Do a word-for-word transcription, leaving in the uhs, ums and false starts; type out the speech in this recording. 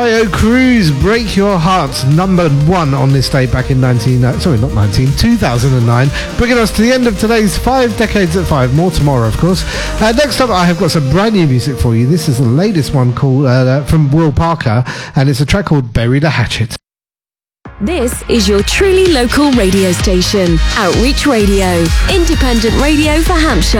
Taio Cruz, Break Your Heart, number one on this day back in nineteen, uh, sorry, not nineteen, two thousand nine, bringing us to the end of today's Five Decades at Five. More tomorrow, of course. Uh, next up, I have got some brand new music for you. This is the latest one called uh, from Will Parker, and it's a track called Bury the Hatchet. This is your truly local radio station, Outreach Radio, independent radio for Hampshire.